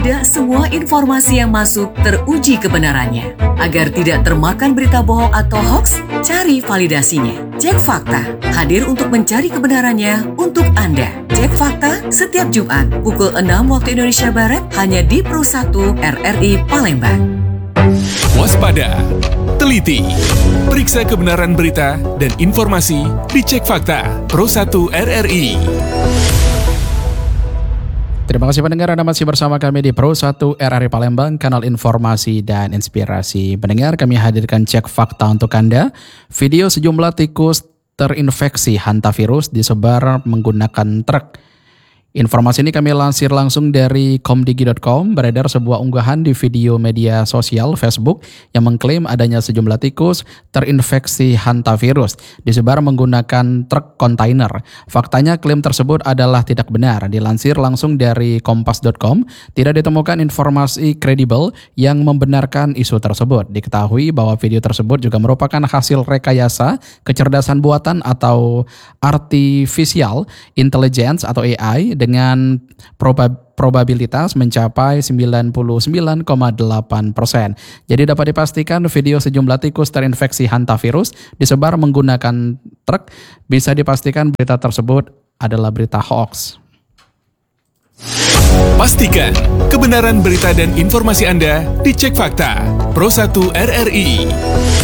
tidak semua informasi yang masuk teruji kebenarannya. Agar tidak termakan berita bohong atau hoaks, cari validasinya. Cek Fakta, hadir untuk mencari kebenarannya untuk Anda. Cek Fakta setiap Jumat pukul 6 waktu Indonesia Barat hanya di Pro 1 RRI Palembang. Waspada, teliti, periksa kebenaran berita dan informasi di Cek Fakta Pro 1 RRI. Terima kasih pendengar, Anda masih bersama kami di Pro 1 RRI Palembang, kanal informasi dan inspirasi. Pendengar, kami hadirkan Cek Fakta untuk Anda. Video sejumlah tikus terinfeksi hantavirus disebar menggunakan truk. Informasi ini kami lansir langsung dari komdigi.com. Beredar sebuah unggahan di video media sosial Facebook yang mengklaim adanya sejumlah tikus terinfeksi hantavirus disebar menggunakan truk kontainer. Faktanya klaim tersebut adalah tidak benar. Dilansir langsung dari kompas.com, tidak ditemukan informasi kredibel yang membenarkan isu tersebut. Diketahui bahwa video tersebut juga merupakan hasil rekayasa kecerdasan buatan atau artificial intelligence atau AI dengan probabilitas mencapai 99,8%. Jadi dapat dipastikan video sejumlah tikus terinfeksi hantavirus disebar menggunakan truk. Bisa dipastikan berita tersebut adalah berita hoax. Pastikan kebenaran berita dan informasi Anda di Cek Fakta Pro 1 RRI.